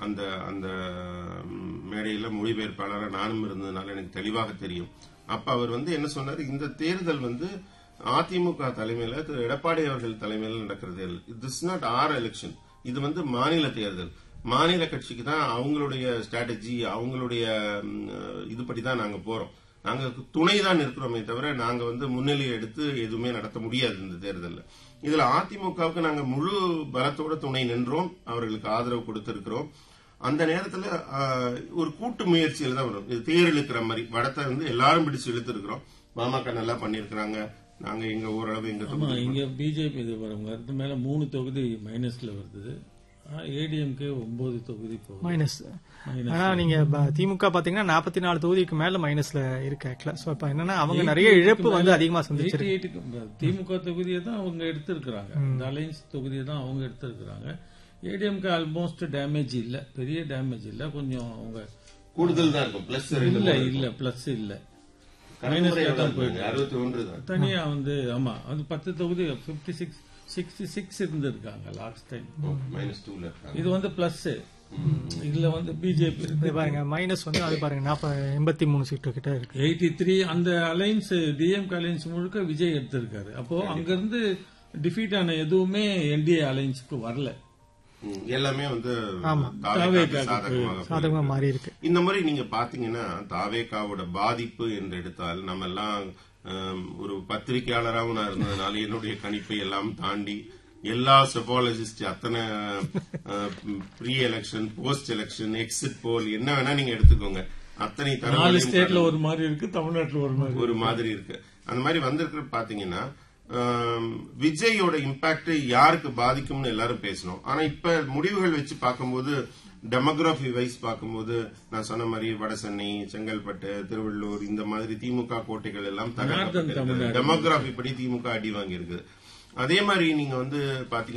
அந்த அந்த மேடையில மொழிபெயர்ப்பாளராக நானும் இருந்ததுனால எனக்கு தெளிவாக தெரியும். அப்ப அவர் என்ன சொன்னாரு, இந்த தேர்தல் அதிமுக தலைமையில திரு எடப்பாடி அவர்கள் தலைமையில் நடக்கிற தேர்தல். This not R election. இது மாநில தேர்தல். மாநில கட்சிக்கு தான் அவங்களுடைய ஸ்ட்ராட்டஜி, அவங்களுடைய இதுபடி தான் நாங்க போறோம். நாங்க துணை தான் இருக்கிறோமே தவிர நாங்க முன்னிலையை எடுத்து எதுவுமே நடத்த முடியாது இந்த தேர்தலில். இதுல அதிமுகவுக்கு நாங்க முழு பலத்தோட துணை நின்றோம், அவர்களுக்கு ஆதரவு கொடுத்திருக்கிறோம். அந்த நேரத்துல ஒரு கூட்டு முயற்சியில் தான் வரும். இது தேர் இழுக்கிற மாதிரி வடத்தை எல்லாரும் பிடிச்சு இழுத்துருக்கிறோம். பாமக நல்லா பண்ணிருக்கிறாங்க, நாங்க எங்க ஓரளவு இங்க பிஜேபி இது வருது மேல 3 தொகுதி மைனஸ்ல வருது. ஏடிஎம்கே 9 தொகுதி மைனஸ். ஆனா நீங்க திமுக பாத்தீங்கன்னா 44 தொகுதிக்கு மேல மைனஸ்ல இருக்கு ஆக்சுவலா. சோ இப்ப என்னன்னா அவங்க நிறைய இழப்பு அதிகமா சந்திச்சிருக்கு. திமுக தொகுதியை தான் அவங்க எடுத்திருக்கிறாங்க, இந்த அலைன்ஸ் தொகுதியை தான் அவங்க எடுத்திருக்கிறாங்க. ஏடிஎம்கே ஆல்மோஸ்ட் டேமேஜ் இல்ல, பெரிய டேமேஜ் இல்ல, கொஞ்சம் அவங்க கூடுதல் தான் இருக்கும். பிளஸ் இல்ல பிளஸ் இல்ல, தனியா ஆமா அது 10 தொகுதி 66 இருந்திருக்காங்க லாஸ்ட் டைம். இது பிளஸ். இதுல பிஜேபி பாருங்க மைனஸ் அது பாருங்க 83 சீட்டு கிட்ட இருக்கு. 83 அந்த அலைன்ஸ் டிஎம்கே அலைன்ஸ் முழுக்க விஜய் எடுத்திருக்காரு. அப்போ அங்கிருந்து டிஃபீட் ஆன எதுவுமே என்டிஏ அலைன்ஸ்க்கு வரல, எல்லாமே சாதகமா மாறி இருக்கு. இந்த மாதிரி நீங்க பாத்தீங்கன்னா தாவேகாவோட பாதிப்பு என்று எடுத்தால் நம்ம எல்லாம் ஒரு பத்திரிகையாளராகவும் நான் இருந்ததுனால என்னுடைய கணிப்பை எல்லாம் தாண்டி எல்லா செபாலஜிஸ்ட் அத்தனை pre election, post election, exit போல் என்ன வேணா நீங்க எடுத்துக்கோங்க, அத்தனை தரவு ஸ்டேட்ல ஒரு மாதிரி இருக்கு, தமிழ்நாட்டில் ஒரு மாதிரி இருக்கு. அந்த மாதிரி வந்திருக்கிற பாத்தீங்கன்னா விஜயோட இம்பாக்ட் யாருக்கு பாதிக்கும்னு எல்லாரும் பேசணும். ஆனா இப்ப முடிவுகள் வச்சு பார்க்கும்போது டெமோகிராபி வைஸ் பார்க்கும்போது நான் சொன்ன மாதிரி வடசென்னை, செங்கல்பட்டு, திருவள்ளூர் இந்த மாதிரி திமுக கோட்டைகள் எல்லாம் டெமோகிராபி படி திமுக அடி வாங்கி இருக்குது. அதே மாதிரி நீங்க பாத்தீங்கன்னா